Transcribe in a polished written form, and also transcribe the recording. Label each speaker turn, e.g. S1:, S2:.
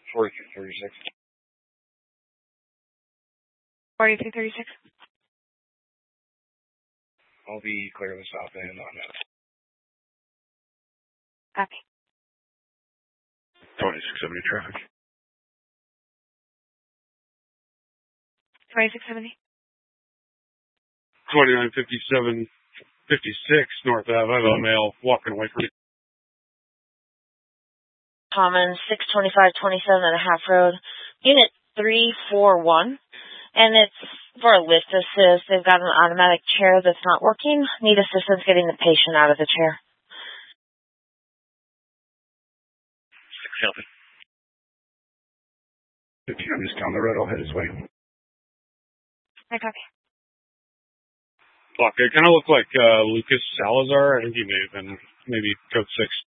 S1: 4336.
S2: 4336.
S1: I'll be clear of the south end on that.
S2: Copy.
S1: 2670 traffic.
S2: 2670.
S1: 2957 56 North Ave. I have a male walking away from me.
S3: Common 62527.5 Road, Unit 341, and it's for a lift assist. They've got an automatic chair that's not working. Need assistance getting the patient out of the chair.
S1: 6 Healthy. I'm just down the road. I'll head his way.
S2: I copy.
S1: Look, it kind of looked like Lucas Salazar. I think he may have been maybe code 6.